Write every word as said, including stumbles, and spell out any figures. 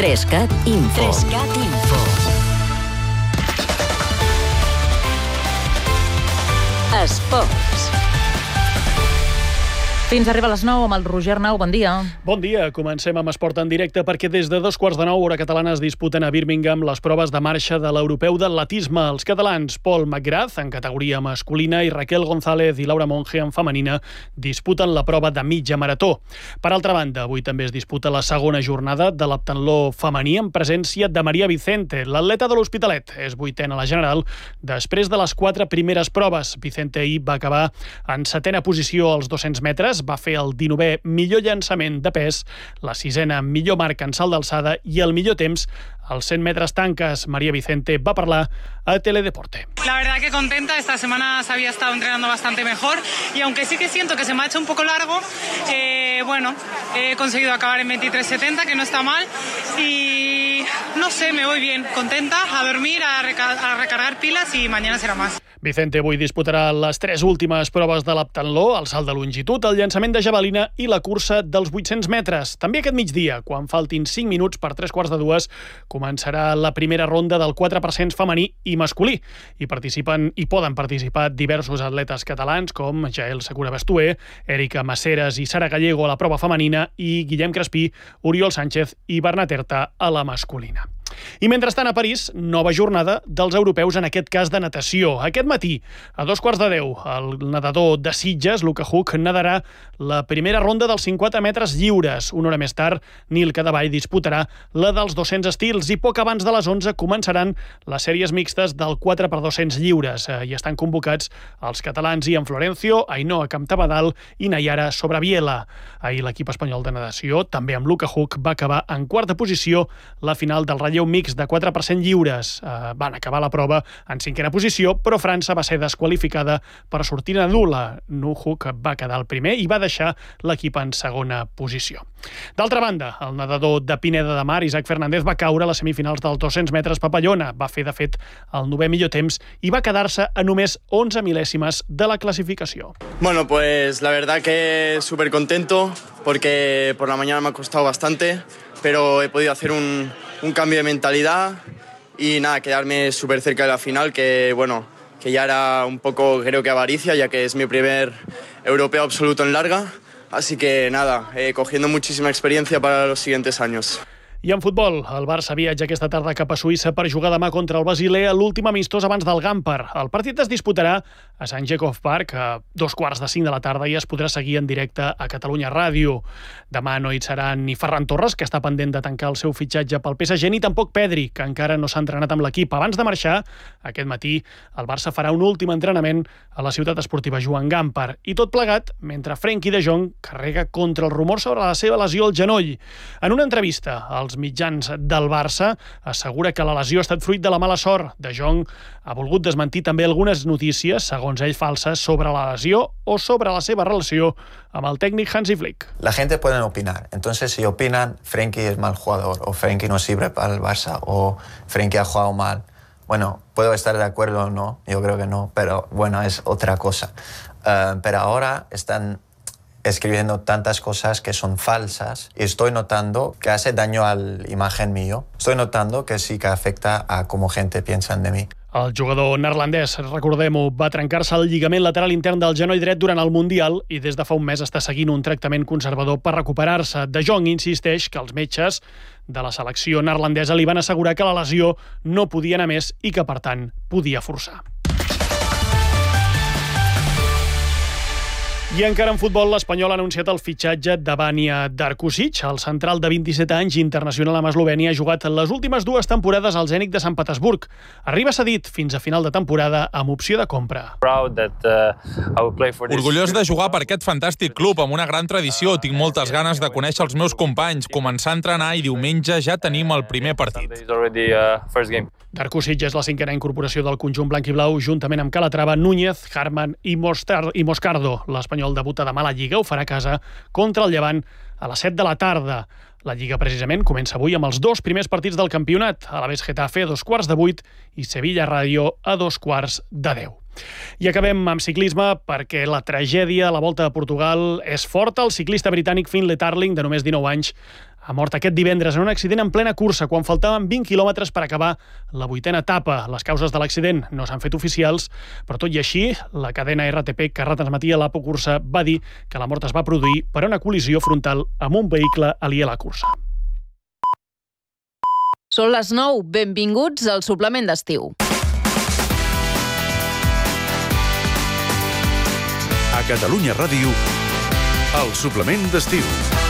Trescat Info. Trescat Info. Esports. Fins arriba a les nou amb el Roger Nau. Bon dia. Bon dia. Comencem amb esport en directe perquè des de dos quarts de nou, hora catalana, es disputen a Birmingham les proves de marxa de l'europeu d'atletisme. Els catalans Paul McGrath, en categoria masculina, i Raquel González i Laura Monge, en femenina, disputen la prova de mitja marató. Per altra banda, avui també es disputa la segona jornada de l'heptatló femení en presència de Maria Vicente. L'atleta de l'Hospitalet és vuitena a la general després de les quatre primeres proves. Vicente ahir va acabar en setena posició als dos-cents metres, va fer el dinovè millor llançament de pes, la sisena millor marca en salt d'alçada i el millor temps als cent metres tanques. María Vicente va parlar a Teledeporte. La verdad que contenta, esta semana se había estado entrenando bastante mejor y aunque sí que siento que se me ha hecho un poco largo, eh, bueno, he conseguido acabar en veintitrés setenta, que no está mal, y no sé, me voy bien, contenta, a dormir, a, reca- a recargar pilas y mañana será más. Vicente avui disputarà les tres últimes proves de l'heptatló, el salt de longitud, el llançament de javelina i la cursa dels vuit-cents metres. També aquest migdia, quan faltin cinc minuts per tres quarts de dues, començarà la primera ronda del quatre per cent femení i masculí. Hi participen i poden participar diversos atletes catalans com Jael Segura Bestué, Erika Maceres i Sara Gallego a la prova femenina i Guillem Crespí, Oriol Sánchez i Bernat Erta a la masculina. I mentrestant a París, nova jornada dels europeus, en aquest cas de natació. Aquest matí, a dos quarts de deu, el nedador de Sitges, Luca Huck, nadarà la primera ronda dels cinquanta metres lliures. Una hora més tard, Nil Cadevall disputarà la dels dos-cents estils i poc abans de les onze començaran les sèries mixtes del quatre per dos-cents lliures. Hi estan convocats els catalans Ian Florencio, Ainhoa Camptabadal i Nayara Sobrabiela. Ahir l'equip espanyol de natació, també amb Luca Huck, va acabar en quarta posició la final del relleu mix de quatre per cent lliures. Eh, van acabar la prova en cinquena posició, però França va ser desqualificada per sortida nul·la. Nuhuk va quedar el primer i va deixar l'equip en segona posició. D'altra banda, el nedador de Pineda de Mar, Isaac Fernández, va caure a les semifinals dels dos-cents metres papallona. Va fer, de fet, el novè millor temps i va quedar-se a només onze mil·lèsimes de la clasificació. Bueno, pues la verdad que súper contento porque por la mañana me ha costado bastante, pero he podido hacer un un cambio de mentalidad y nada, quedarme súper cerca de la final, que bueno, que ya era un poco, creo que avaricia, ya que es mi primer europeo absoluto en larga, así que nada, eh, cogiendo muchísima experiencia para los siguientes años. I en futbol, el Barça viatja aquesta tarda cap a Suïssa per jugar demà contra el Basilea, l'últim amistós abans del Gampar. El partit es disputarà a Sant Jacob Park a dos quarts de cinc de la tarda i es podrà seguir en directe a Catalunya Ràdio. Demà no hi serà ni Ferran Torres, que està pendent de tancar el seu fitxatge pel P S G, ni tampoc Pedri, que encara no s'ha entrenat amb l'equip. Abans de marxar, aquest matí, el Barça farà un últim entrenament a la ciutat esportiva Joan Gampar. I tot plegat mentre Frenkie de Jong carrega contra el rumor sobre la seva lesió al genoll. En una entrevista als mitjans del Barça assegura que la lesió ha estat fruit de la mala sort. De Jong ha volgut desmentir també algunes notícies, segons ell, falses sobre la lesió o sobre la seva relació amb el tècnic Hansi Flick. La gente puede opinar. Entonces, si opinan Frenkie es mal jugador o Frenkie no sirve para el Barça o Frenkie ha jugado mal, bueno, puedo estar de acuerdo o no, yo creo que no, pero bueno, es otra cosa. Uh, pero ahora están escribiendo tantas cosas que son falsas y estoy notando que hace daño a la imagen mío. Estoy notando que sí que afecta a cómo gente piensa de mí. El jugador neerlandès, recordem-ho, va trencar-se el lligament lateral intern del genoll dret durant el Mundial i des de fa un mes està seguint un tractament conservador per recuperar-se. De Jong insisteix que els metges de la selecció neerlandesa li van assegurar que la lesió no podia anar més i que, per tant, podia forçar. I encara en futbol, l'Espanyol ha anunciat el fitxatge de Vanja Darkušić. El central de vint-i-set anys, internacional amb Eslovènia, ha jugat les últimes dues temporades al Zenit de Sant Petersburg. Arriba cedit fins a final de temporada amb opció de compra. Orgullós de jugar per aquest fantàstic club amb una gran tradició. Tinc moltes ganes de conèixer els meus companys, començar a entrenar i diumenge ja tenim el primer partit. Darkušić és la cinquena incorporació del conjunt blanc i blau, juntament amb Calatrava, Núñez, Harman i Moscardo. L'Espanyol debuta demà a la Lliga, ho farà a casa contra el Llevant a les set de la tarda. La Lliga, precisament, comença avui amb els dos primers partits del campionat. Alavés Getafe a dos quarts de vuit i Sevilla Ràdio a dos quarts de deu. I acabem amb ciclisme perquè la tragèdia a la Volta a Portugal és forta. El ciclista britànic Finlay Tarling, de només dinou anys, Ha mort aquest divendres en un accident en plena cursa, quan faltaven vint quilòmetres per acabar la vuitena etapa. Les causes de l'accident no s'han fet oficials, però tot i així, la cadena R T P que retransmetia l'Apocursa va dir que la mort es va produir per una col·lisió frontal amb un vehicle aliè a la cursa. Són les nou. Benvinguts al suplement d'estiu. A Catalunya Ràdio, el suplement d'estiu.